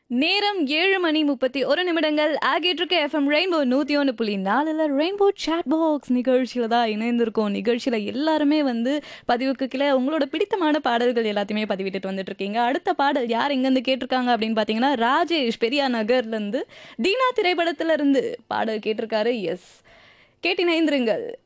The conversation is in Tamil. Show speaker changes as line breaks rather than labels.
நேரம் 7:31 ஆகிட்டிருக்கு. FM rainbow 101.4ல rainbow chat box நிகழ்ச்சியில தான் இணைந்திருக்கோம். நிகழ்ச்சியில எல்லாருமே பதிவுக்கு கீழே உங்களோட பிடித்தமான பாடல்கள் எல்லாத்தையுமே பதிவிட்டுட்டு வந்துட்டு இருக்கீங்க. அடுத்த பாடல் யார் எங்கேருந்து கேட்டிருக்காங்க அப்படின்னு பார்த்தீங்கன்னா, ராஜேஷ் பெரியா நகர்லேருந்து தீனா திரைப்படத்துல இருந்து பாடல் கேட்டிருக்காரு. எஸ், கேட்டினைந்திருங்கள்.